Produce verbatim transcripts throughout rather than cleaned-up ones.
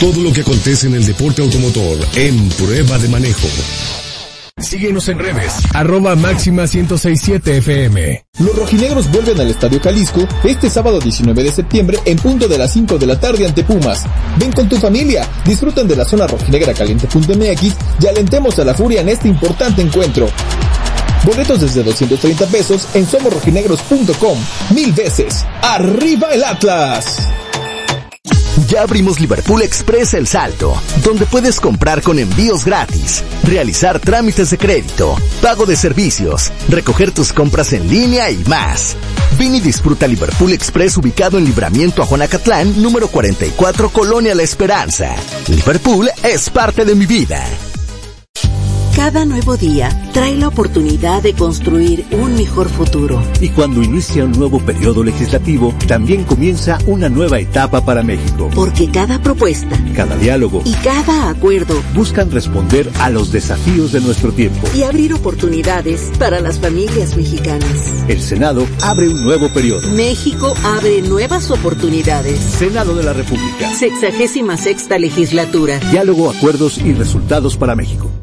Todo lo que acontece en el deporte automotor en Prueba de Manejo. Síguenos en redes, arroba máxima ciento sesenta y siete F M. Los rojinegros vuelven al Estadio Jalisco este sábado diecinueve de septiembre en punto de las cinco de la tarde ante Pumas. Ven con tu familia, disfruten de la zona rojinegra caliente punto M X y alentemos a la furia en este importante encuentro. Boletos desde doscientos treinta pesos en somos rojinegros punto com. Mil veces, ¡arriba el Atlas! Ya abrimos Liverpool Express El Salto, donde puedes comprar con envíos gratis, realizar trámites de crédito, pago de servicios, recoger tus compras en línea y más. Ven y disfruta Liverpool Express ubicado en Libramiento a Juanacatlán, número cuarenta y cuatro, Colonia La Esperanza. Liverpool es parte de mi vida. Cada nuevo día trae la oportunidad de construir un mejor futuro. Y cuando inicia un nuevo periodo legislativo, también comienza una nueva etapa para México. Porque cada propuesta, cada diálogo y cada acuerdo buscan responder a los desafíos de nuestro tiempo y abrir oportunidades para las familias mexicanas. El Senado abre un nuevo periodo. México abre nuevas oportunidades. Senado de la República. Sexagésima sexta legislatura. Diálogo, acuerdos y resultados para México.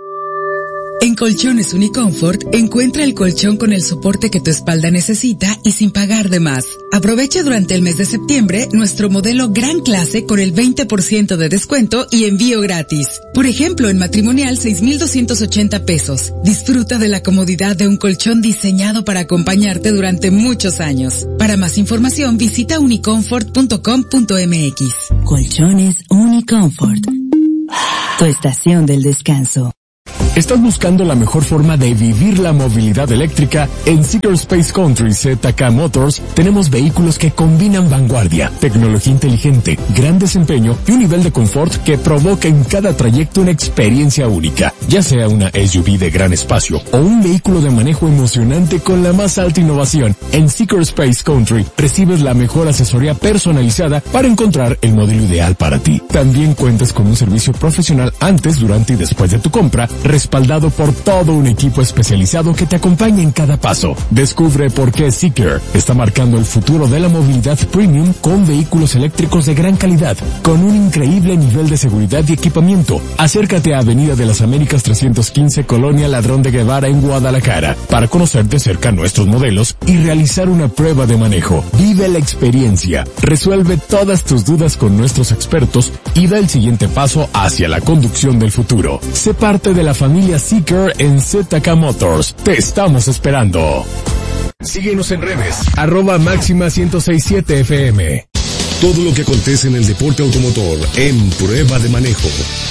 En Colchones Uniconfort, encuentra el colchón con el soporte que tu espalda necesita y sin pagar de más. Aprovecha durante el mes de septiembre nuestro modelo Gran Clase con el veinte por ciento de descuento y envío gratis. Por ejemplo, en matrimonial seis mil doscientos ochenta pesos. Disfruta de la comodidad de un colchón diseñado para acompañarte durante muchos años. Para más información, visita uniconfort punto com punto m x. Colchones Uniconfort. Tu estación del descanso. ¿Estás buscando la mejor forma de vivir la movilidad eléctrica? En Seeker Space Country Z K Motors tenemos vehículos que combinan vanguardia, tecnología inteligente, gran desempeño y un nivel de confort que provoca en cada trayecto una experiencia única. Ya sea una S U V de gran espacio o un vehículo de manejo emocionante con la más alta innovación, en Seeker Space Country recibes la mejor asesoría personalizada para encontrar el modelo ideal para ti. También cuentas con un servicio profesional antes, durante y después de tu compra, respaldado por todo un equipo especializado que te acompaña en cada paso. Descubre por qué Seeker está marcando el futuro de la movilidad premium con vehículos eléctricos de gran calidad, con un increíble nivel de seguridad y equipamiento. Acércate a Avenida de las Américas trescientos quince, Colonia Ladrón de Guevara en Guadalajara, para conocer de cerca nuestros modelos y realizar una prueba de manejo. Vive la experiencia, resuelve todas tus dudas con nuestros expertos y da el siguiente paso hacia la conducción del futuro. Sé parte de la familia Seeker en Z K Motors. Te estamos esperando. Síguenos en redes, arroba máxima ciento sesenta y siete F M. Todo lo que acontece en el deporte automotor en Prueba de Manejo.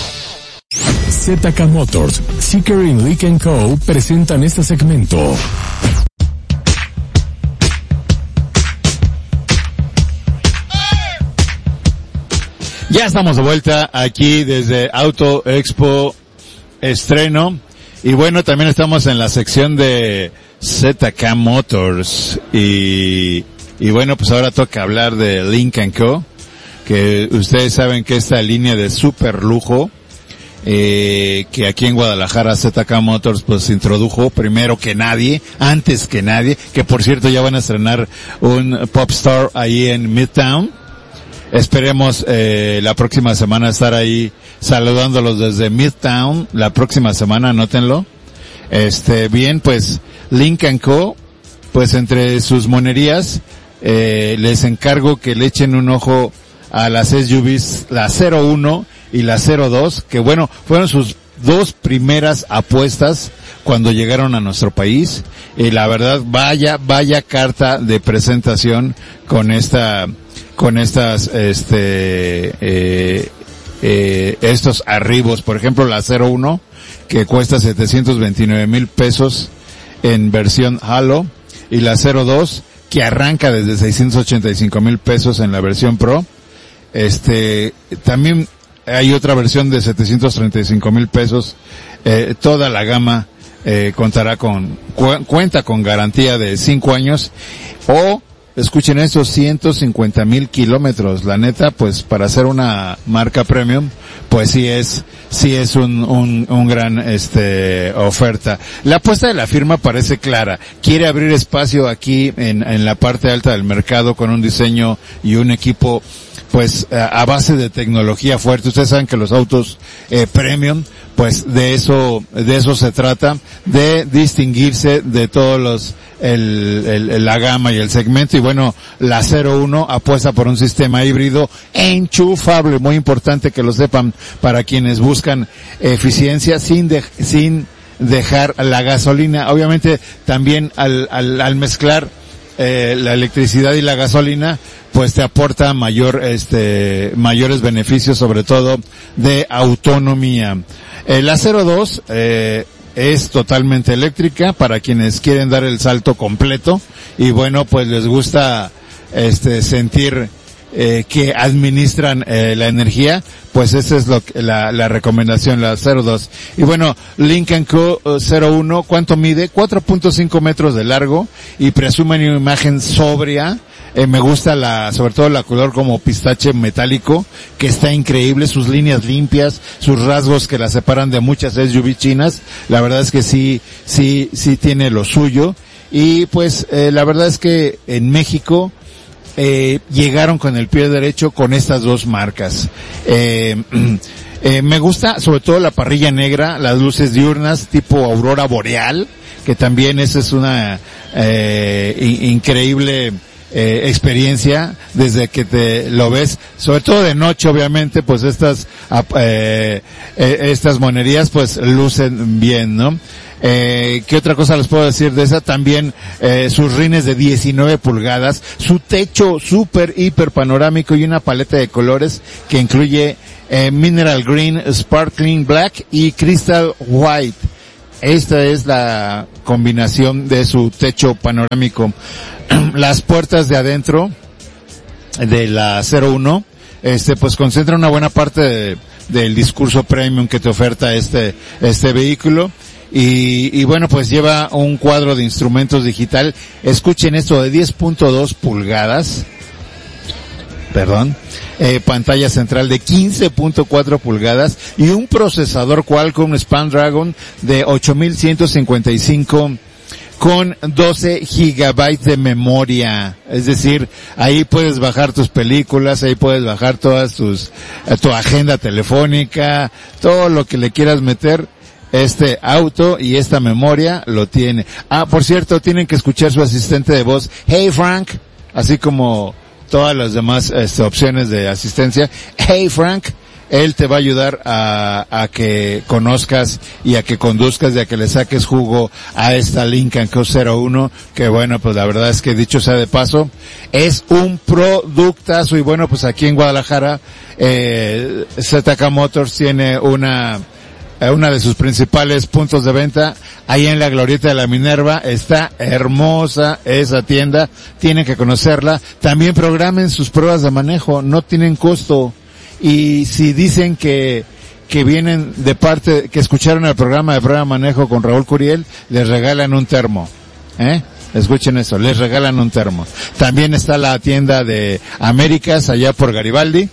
Z K Motors, Seeker y Leak and Co. presentan este segmento. Ya estamos de vuelta aquí desde Auto Expo Estreno. Y bueno, también estamos en la sección de Z K Motors. Y, y bueno, pues ahora toca hablar de Lynk and Co. Que ustedes saben que esta línea de super lujo, eh, que aquí en Guadalajara Z K Motors pues introdujo primero que nadie, antes que nadie, que por cierto ya van a estrenar un Pop Store ahí en Midtown. Esperemos eh, la próxima semana estar ahí saludándolos desde Midtown. La próxima semana, anótenlo. Este, bien, pues, Lynk and Co., pues entre sus monerías, eh, les encargo que le echen un ojo a las S U Vs, la cero uno y la cero dos, que bueno, fueron sus dos primeras apuestas cuando llegaron a nuestro país. Y la verdad, vaya, vaya carta de presentación con esta, con estas, este, eh, eh, estos arribos. Por ejemplo, la cero uno, que cuesta setecientos veintinueve mil pesos en versión Halo, y la cero dos, que arranca desde seiscientos ochenta y cinco mil pesos en la versión Pro. Este, también hay otra versión de setecientos treinta y cinco mil pesos. Eh, toda la gama, eh, contará con, cu- cuenta con garantía de cinco años, o escuchen esto, ciento cincuenta mil kilómetros. La neta, pues para hacer una marca premium, pues sí es, sí es un, un, un gran, este, oferta. La apuesta de la firma parece clara. Quiere abrir espacio aquí en, en la parte alta del mercado con un diseño y un equipo, pues a base de tecnología fuerte. Ustedes saben que los autos eh, premium, pues de eso, de eso se trata, de distinguirse de todos los, el, el, la gama y el segmento. Y bueno, la cero uno apuesta por un sistema híbrido enchufable, muy importante que lo sepan para quienes buscan eficiencia sin de, sin dejar la gasolina. Obviamente también al, al, al mezclar eh, la electricidad y la gasolina, pues te aporta mayor, este, mayores beneficios, sobre todo de autonomía. Eh, la cero dos, eh, es totalmente eléctrica para quienes quieren dar el salto completo y bueno, pues les gusta, este, sentir, eh, que administran, eh, la energía, pues esa es lo que, la, la recomendación, la cero dos. Y bueno, Lincoln Co cero uno, ¿cuánto mide? cuatro punto cinco metros de largo y presumen una imagen sobria. Eh, me gusta la, sobre todo la color como pistache metálico, que está increíble, sus líneas limpias, sus rasgos que la separan de muchas S U V chinas. La verdad es que sí, sí, sí tiene lo suyo. Y pues, eh, la verdad es que en México, eh, llegaron con el pie derecho con estas dos marcas. Eh, eh, me gusta sobre todo la parrilla negra, las luces diurnas tipo aurora boreal, que también esa es una, eh, in- increíble, Eh, experiencia desde que te lo ves, sobre todo de noche, obviamente, pues estas eh, eh, estas monerías pues lucen bien, ¿no? Eh, ¿qué otra cosa les puedo decir de esa? También eh, sus rines de diecinueve pulgadas, su techo súper hiper panorámico y una paleta de colores que incluye eh, Mineral Green, Sparkling Black y Crystal White. Esta es la combinación de su techo panorámico. Las puertas de adentro de la cero uno, este, pues concentran una buena parte de, del discurso premium que te oferta este, este vehículo. Y, y bueno, pues lleva un cuadro de instrumentos digital. Escuchen esto, de diez punto dos pulgadas. Perdón. Eh, pantalla central de quince punto cuatro pulgadas y un procesador Qualcomm Snapdragon de ocho mil ciento cincuenta y cinco con doce gigabytes de memoria. Es decir, ahí puedes bajar tus películas, ahí puedes bajar todas tus, tu agenda telefónica, todo lo que le quieras meter. Este auto y esta memoria lo tiene. Ah, por cierto, tienen que escuchar su asistente de voz, Hey Frank, así como todas las demás este, opciones de asistencia. Hey Frank, él te va a ayudar a, a que conozcas y a que conduzcas y a que le saques jugo a esta Lincoln Co cero uno, que bueno, pues la verdad es que dicho sea de paso, es un productazo. Y bueno, pues aquí en Guadalajara, eh, Z K Motors tiene una, una de sus principales puntos de venta, ahí en la Glorieta de la Minerva. Está hermosa esa tienda, tienen que conocerla. También programen sus pruebas de manejo, no tienen costo. Y si dicen que, que vienen de parte, que escucharon el programa de prueba de manejo con Raúl Curiel, les regalan un termo, ¿eh? Escuchen eso, les regalan un termo. También está la tienda de Américas, allá por Garibaldi.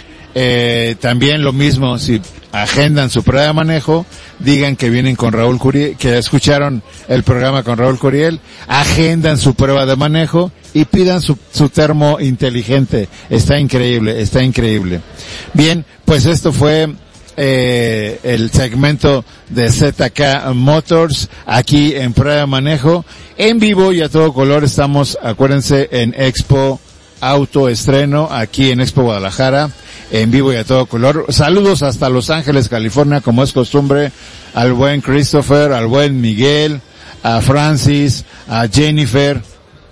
Eh, también lo mismo, si agendan su prueba de manejo, digan que vienen con Raúl Curiel, que escucharon el programa con Raúl Curiel, agendan su prueba de manejo y pidan su, su termo inteligente. Está increíble, está increíble. Bien, pues esto fue eh, el segmento de Z K Motors aquí en prueba de manejo, en vivo y a todo color. Estamos, acuérdense, en Expo Auto Estreno, aquí en Expo Guadalajara, en vivo y a todo color. Saludos hasta Los Ángeles, California, como es costumbre, al buen Christopher, al buen Miguel, a Francis, a Jennifer,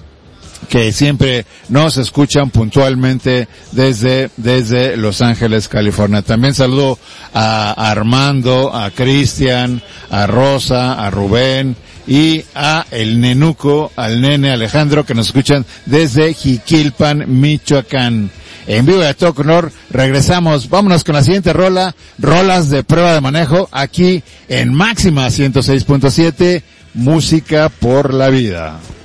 que siempre nos escuchan puntualmente desde, desde Los Ángeles, California. También saludo a Armando, a Cristian, a Rosa, a Rubén y a el nenuco, al nene Alejandro, que nos escuchan desde Jiquilpan, Michoacán. En vivo y a todo color, regresamos. Vámonos con la siguiente rola, rolas de prueba de manejo, aquí en Máxima ciento seis punto siete, música por la vida.